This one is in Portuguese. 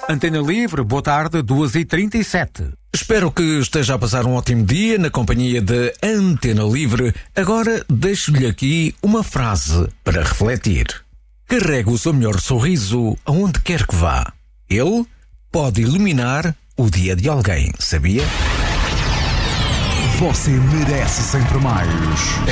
Antena Livre, boa tarde, 2h37. Espero que esteja a passar um ótimo dia na companhia de Antena Livre. Agora deixo-lhe aqui uma frase para refletir. Carregue o seu melhor sorriso aonde quer que vá. Ele pode iluminar o dia de alguém, sabia? Você merece sempre mais.